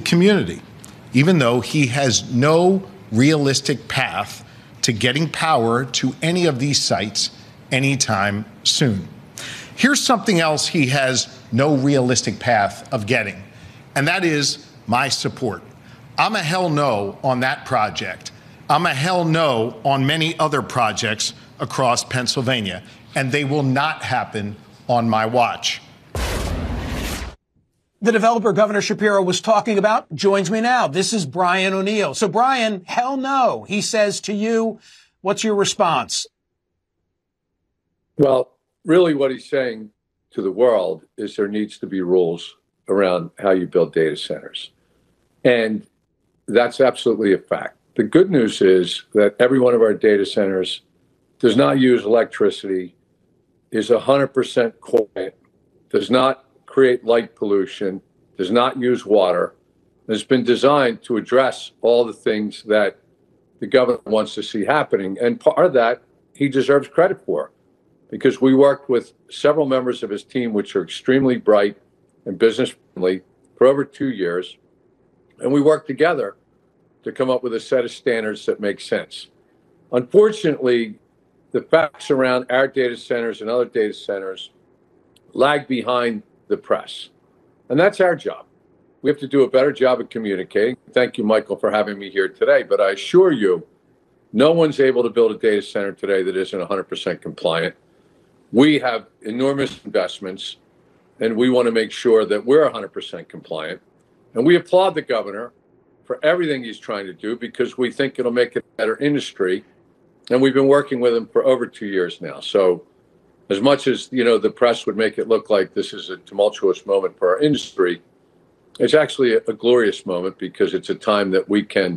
community, even though he has no realistic path to getting power to any of these sites anytime soon. Here's something else he has no realistic path of getting, and that is my support. I'm a hell no on that project. I'm a hell no on many other projects across Pennsylvania, and they will not happen on my watch. The developer Governor Shapiro was talking about joins me now. This is Brian O'Neill. So, Brian, hell no, he says to you. What's your response? Well, really what he's saying to the world is there needs to be rules around how you build data centers. And that's absolutely a fact. The good news is that every one of our data centers does not use electricity, is 100% quiet, does not create light pollution, does not use water, and has been designed to address all the things that the governor wants to see happening. And part of that he deserves credit for, because we worked with several members of his team, which are extremely bright and business friendly, for over 2 years. And we worked together to come up with a set of standards that make sense. Unfortunately, the facts around our data centers and other data centers lag behind the press. And that's our job. We have to do a better job of communicating. Thank you, Michael, for having me here today. But I assure you, no one's able to build a data center today that isn't 100% compliant. We have enormous investments, and we want to make sure that we're 100% compliant. And we applaud the governor for everything he's trying to do, because we think it'll make it a better industry. And we've been working with him for over 2 years now. So as much as, the press would make it look like this is a tumultuous moment for our industry, it's actually a glorious moment, because it's a time that we can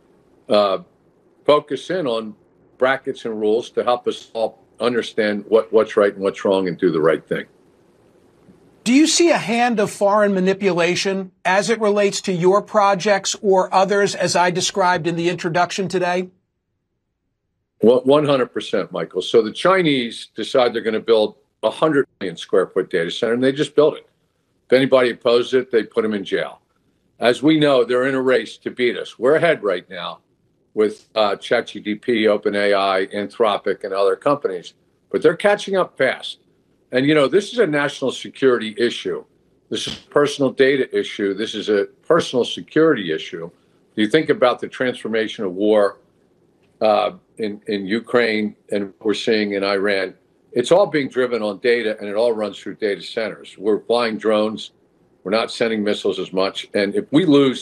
focus in on brackets and rules to help us all understand what's right and what's wrong and do the right thing. Do you see a hand of foreign manipulation as it relates to your projects or others, as I described in the introduction today? Well, 100%, Michael. So the Chinese decide they're going to build a 100 million square foot data center, and they just built it. If anybody opposes it, they put them in jail. As we know, they're in a race to beat us. We're ahead right now with ChatGPT, OpenAI, Anthropic, and other companies, but they're catching up fast. And, this is a national security issue. This is a personal data issue. This is a personal security issue. You think about the transformation of war in Ukraine and what we're seeing in Iran. It's all being driven on data, and it all runs through data centers. We're flying drones. We're not sending missiles as much. And if we lose